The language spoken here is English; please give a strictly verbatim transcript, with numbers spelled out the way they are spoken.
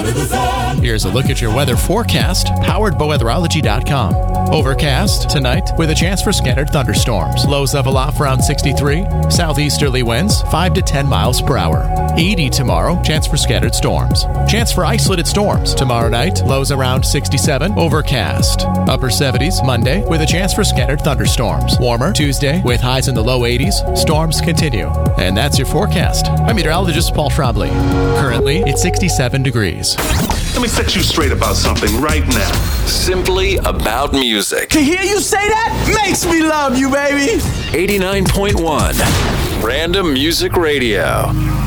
under the sun. Here's a look at your weather forecast, powered by weatherology dot com. Overcast tonight with a chance for scattered thunderstorms. Lows level off around sixty-three. Southeasterly winds five to ten miles per hour. eighty tomorrow, chance for scattered storms. Chance for isolated storms. Tomorrow night, lows around sixty-seven. Overcast. Upper seventies Monday with a chance for scattered thunderstorms. Warmer Tuesday with highs in the low eighties. Storms continue. And that's your forecast. I'm meteorologist Paul Trombley. Currently, it's sixty-seven degrees. Let me set you straight about something right now. Simply about music. To hear you say that makes me love you, baby. eighty-nine point one Random Music Radio.